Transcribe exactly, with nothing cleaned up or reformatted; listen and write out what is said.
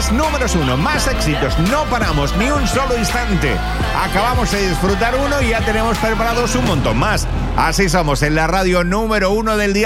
más números uno, más éxitos. No paramos ni un solo instante. Acabamos de disfrutar uno y ya tenemos preparados un montón más. Así somos en la radio número uno del día.